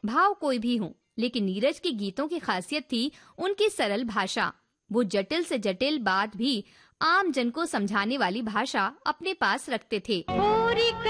भाव कोई भी हो, लेकिन नीरज के गीतों की खासियत थी उनकी सरल भाषा। वो जटिल से जटिल बात भी आम जन को समझाने वाली भाषा अपने पास रखते थे।